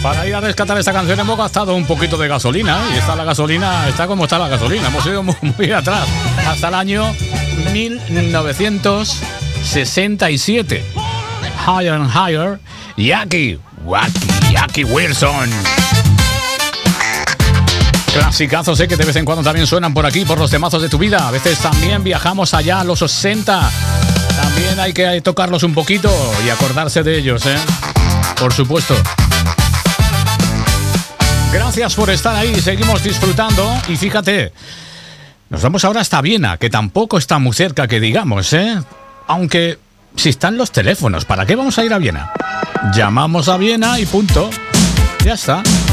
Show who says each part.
Speaker 1: Para ir a rescatar esta canción hemos gastado un poquito de gasolina, y está la gasolina, está como está la gasolina. Hemos ido muy atrás, hasta el año 1967. Higher and Higher, Jackie Wilson. Clasicazos, que de vez en cuando también suenan por aquí, por los temazos de tu vida. A veces también viajamos allá a los 60. También hay que tocarlos un poquito y acordarse de ellos, por supuesto. Gracias por estar ahí, seguimos disfrutando. Y fíjate, nos vamos ahora hasta Viena, que tampoco está muy cerca, que digamos, aunque si están los teléfonos, ¿para qué vamos a ir a Viena? Llamamos a Viena y punto. Ya está.